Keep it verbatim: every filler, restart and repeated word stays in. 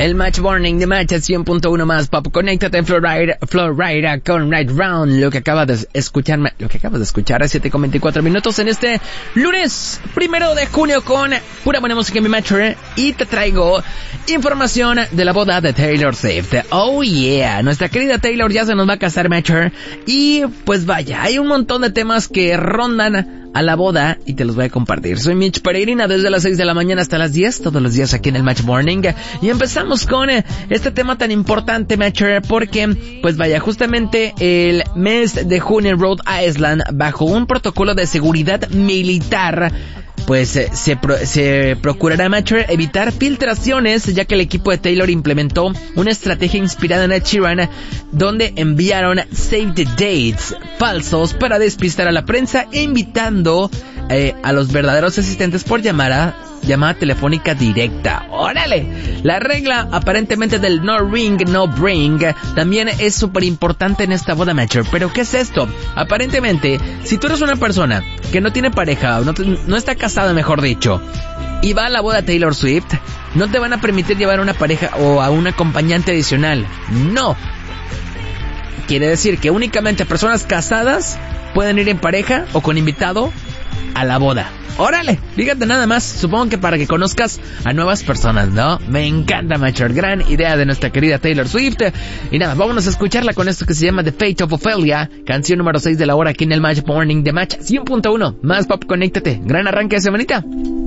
El Match Morning de Match cien punto uno más pop. Conéctate en Florida, Florida con Right Round. Lo que acabas de escuchar, lo que acabas de escuchar a siete con veinticuatro minutos en este lunes primero de junio con pura buena música en mi Match. Y te traigo información de la boda de Taylor Swift. Oh yeah, nuestra querida Taylor ya se nos va a casar, Match. Y pues vaya, hay un montón de temas que rondan a la boda y te los voy a compartir. Soy Mitch Peregrina desde las seis de la mañana hasta las diez, todos los días aquí en el Match Morning. Y empezamos con eh, este tema tan importante, Matcher, porque, pues vaya, justamente el mes de junio en Rhode Island, bajo un protocolo de seguridad militar, pues eh, se, pro, se procurará, Matcher, evitar filtraciones, ya que el equipo de Taylor implementó una estrategia inspirada en Ed Sheeran, donde enviaron save the dates falsos para despistar a la prensa e invitando eh, a los verdaderos asistentes por llamada, llamada telefónica directa. ¡Órale! La regla aparentemente del no ring, no bring también es súper importante en esta boda, Matcher. ¿Pero qué es esto? Aparentemente, si tú eres una persona que no tiene pareja, no, te, no está casada, mejor dicho, y va a la boda Taylor Swift, no te van a permitir llevar a una pareja o a un acompañante adicional. ¡No! Quiere decir que únicamente personas casadas pueden ir en pareja o con invitado a la boda. ¡Órale! Fíjate nada más, supongo que para que conozcas a nuevas personas, ¿no? Me encanta, Matcher, gran idea de nuestra querida Taylor Swift. Y nada, vámonos a escucharla con esto que se llama The Fate of Ophelia, canción número seis de la hora aquí en el Match Morning de Match cien punto uno. Más pop, conéctate. Gran arranque de semanita.